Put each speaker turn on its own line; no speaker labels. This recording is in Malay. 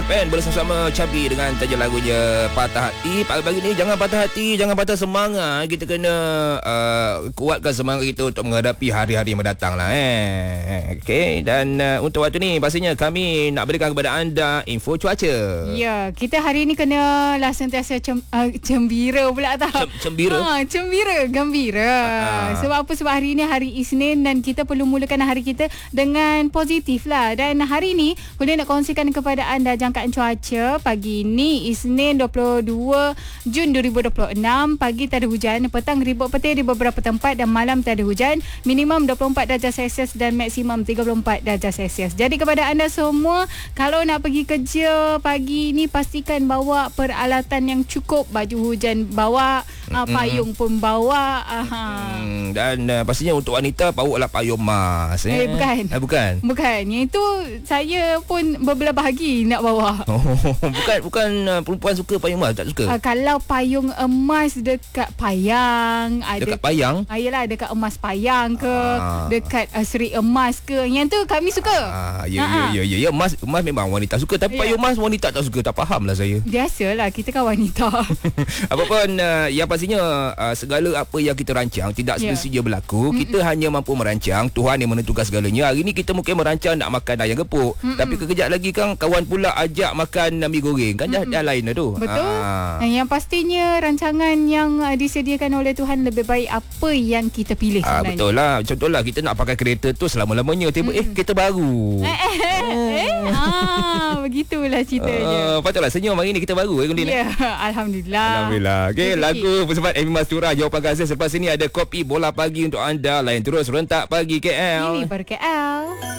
Pen bersama Cabi dengan tajuk lagunya Patah Hati. Pagi-pagi ni jangan patah hati, jangan patah semangat. Kita kena kuatkan semangat kita untuk menghadapi hari-hari yang mendatang lah. Okey, dan untuk waktu ni pastinya kami nak berikan kepada anda info cuaca.
Ya, kita hari ni kena lah sentiasa cembira pula tak?
Cembira?
Cembira, gembira. Sebab apa? Sebab hari ni hari Isnin dan kita perlu mulakan hari kita dengan positif lah. Dan hari ni boleh nak kongsikan kepada anda jangkaan cuaca pagi ni Isnin 22 Jun 2026. Pagi tak ada hujan, petang ribut petir di beberapa tempat dan malam tak ada hujan. Minimum 24 darjah Celsius dan maksimum 34 darjah Celsius. Jadi kepada anda semua, kalau nak pergi kerja pagi ni pastikan bawa peralatan yang cukup. Baju hujan bawa, payung pun bawa.
Dan pastinya untuk wanita bawalah payung mas.
Bukan. Yang itu saya pun berbelah bahagi nak bawa.
Bukan perempuan suka payung emas, tak suka.
Kalau payung emas dekat Payang,
dekat Payang?
Yalah, dekat Emas Payang ke, dekat Seri Emas ke. Yang tu kami suka.
Ya. Emas memang wanita suka, tapi payung emas wanita tak suka. Tak faham lah saya.
Biasalah, kita kan wanita.
Apapun yang pastinya segala apa yang kita rancang tidak semestinya berlaku. Kita hanya mampu merancang, Tuhan yang menentukan segalanya. Hari ni kita mungkin merancang nak makan ayam gepuk, tapi kekejap lagi kan kawan pula ajak makan mi goreng. Kan dah lain dah tu.
Betul. Yang pastinya rancangan yang disediakan oleh Tuhan lebih baik apa yang kita pilih sebenarnya.
Betul lah. Contohlah kita nak pakai kereta tu selama-lamanya, tiba kereta baru.
Begitulah ceritanya.
Patutlah senyum hari ni kita baru Gundin.
Ya, Alhamdulillah.
Okey, lagu bersama Amy Mastura jawapan kasih. Selepas ini ada kopi bola pagi untuk anda. Lain terus rentak pagi KL.
Ini baru KL.